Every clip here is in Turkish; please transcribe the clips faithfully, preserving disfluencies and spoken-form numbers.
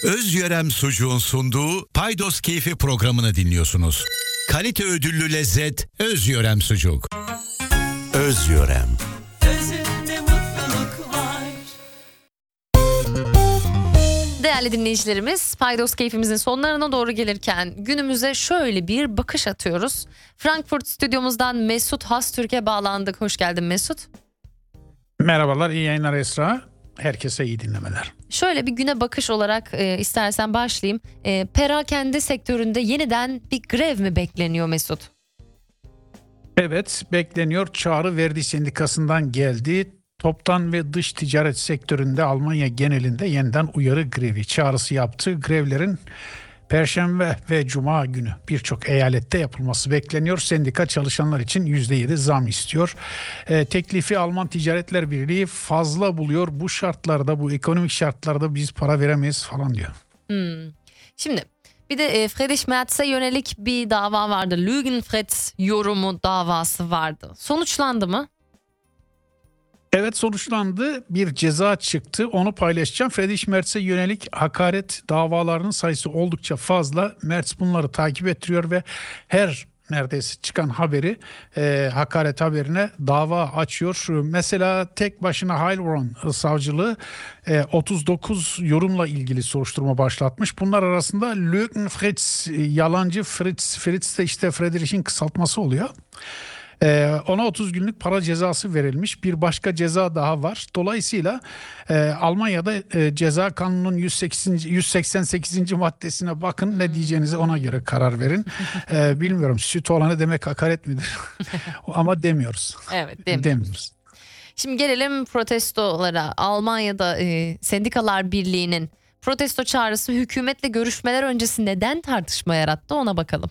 Özyörem Sucuğun sunduğu Paydos Keyfi programını dinliyorsunuz. Kalite ödüllü lezzet Özyörem Sucuk. Özyörem. Özünde mutluluk var. Değerli dinleyicilerimiz, Paydos Keyfimizin sonlarına doğru gelirken günümüze şöyle bir bakış atıyoruz. Frankfurt stüdyomuzdan Mesut Hastürk'e bağlandık. Hoş geldin Mesut. Merhabalar, iyi yayınlar Esra. Herkese iyi dinlemeler. Şöyle bir güne bakış olarak e, istersen başlayayım. E, perakende sektöründe yeniden bir grev mi bekleniyor Mesut? Evet, bekleniyor. Çağrı Verdi Sendikası'ndan geldi. Toptan ve dış ticaret sektöründe Almanya genelinde yeniden uyarı grevi çağrısı yaptı. Grevlerin Perşembe ve Cuma günü birçok eyalette yapılması bekleniyor. Sendika çalışanlar için yüzde yedi zam istiyor. E, teklifi Alman Ticaretler Birliği fazla buluyor. Bu şartlarda, bu ekonomik şartlarda biz para veremeyiz falan diyor. Hmm. Şimdi bir de e, Friedrich Merz'e yönelik bir dava vardı. Lügenfritz yorumu davası vardı. Sonuçlandı mı? Evet, sonuçlandı. Bir ceza çıktı. Onu paylaşacağım. Friedrich Merz'e yönelik hakaret davalarının sayısı oldukça fazla. Merz bunları takip ettiriyor ve her neredeyse çıkan haberi, e, hakaret haberine dava açıyor. Mesela tek başına Heilbronn savcılığı e, otuz dokuz yorumla ilgili soruşturma başlatmış. Bunlar arasında Lügenfritz, yalancı Fritz, Fritz de işte Friedrich'in kısaltması oluyor. Ee, ona otuz günlük para cezası verilmiş. Bir başka ceza daha var. Dolayısıyla e, Almanya'da e, ceza kanunun yüz seksen sekizinci maddesine bakın, ne diyeceğinize ona göre karar verin. Ee, bilmiyorum, süt olanı demek hakaret midir? Ama demiyoruz. Evet, demiyoruz. demiyoruz. Şimdi gelelim protestolara. Almanya'da e, Sendikalar Birliği'nin protesto çağrısı hükümetle görüşmeler öncesi neden tartışma yarattı, ona bakalım.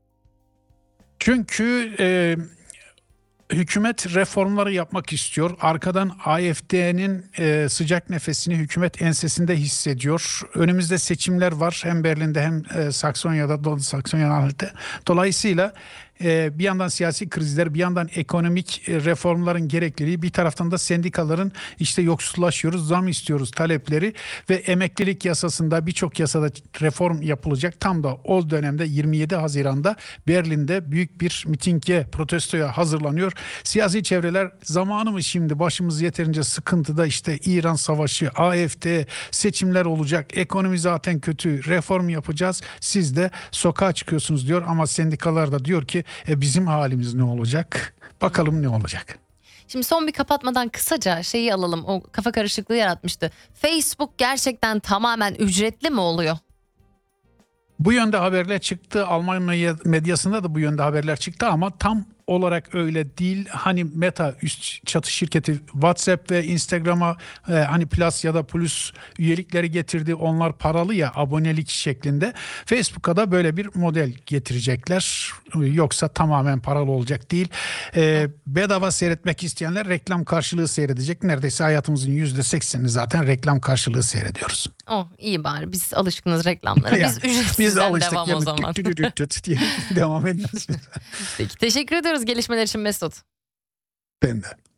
Çünkü e, hükümet reformları yapmak istiyor. Arkadan A F D'nin e, sıcak nefesini hükümet ensesinde hissediyor. Önümüzde seçimler var. Hem Berlin'de hem e, Saksonya'da, Doğu Saksonya'da. Dolayısıyla e, bir yandan siyasi krizler, bir yandan ekonomik e, reformların gerekliliği, bir taraftan da sendikaların işte yoksullaşıyoruz, zam istiyoruz talepleri ve emeklilik yasasında, birçok yasada reform yapılacak. Tam da o dönemde yirmi yedi Haziran'da Berlin'de büyük bir mitinge, protestoya hazırlanıyor. Siyasi çevreler zamanı mı şimdi, başımız yeterince sıkıntıda, işte İran savaşı, A F D, seçimler olacak, ekonomi zaten kötü, reform yapacağız, siz de sokağa çıkıyorsunuz diyor. Ama sendikalar da diyor ki e, bizim halimiz ne olacak? Bakalım ne olacak? Şimdi son bir kapatmadan kısaca şeyi alalım. O kafa karışıklığı yaratmıştı. Facebook gerçekten tamamen ücretli mi oluyor? Bu yönde haberler çıktı. Alman medyasında da bu yönde haberler çıktı ama tam olarak öyle değil. Hani Meta, üst çatı şirketi, WhatsApp ve Instagram'a e, hani Plus ya da Plus üyelikleri getirdi. Onlar paralı ya, abonelik şeklinde. Facebook'a da böyle bir model getirecekler. Yoksa tamamen paralı olacak değil. E, bedava seyretmek isteyenler reklam karşılığı seyredecek. Neredeyse hayatımızın yüzde seksenini zaten reklam karşılığı seyrediyoruz. Oh, iyi bari, biz alışkınız reklamlara. Biz ücretsizden devam o zaman. diye devam ediyoruz. Peki, teşekkür ediyoruz gelişmeler için Mesut. Ben de.